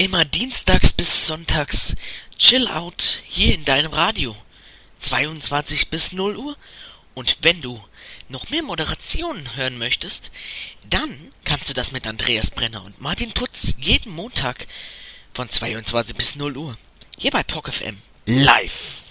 Immer dienstags bis sonntags Chill Out hier in deinem Radio. 22 bis 0 Uhr. Und wenn du noch mehr Moderationen hören möchtest, dann kannst du das mit Andreas Brenner und Martin Putz jeden Montag von 22 bis 0 Uhr. Hier bei POC FM. Live.